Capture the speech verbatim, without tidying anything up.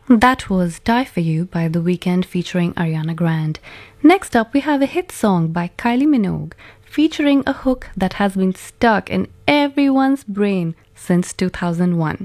That was Die For You by The Weeknd featuring Ariana Grande. Next up, we have a hit song by Kylie Minogue featuring a hook that has been stuck in everyone's brain since two thousand one.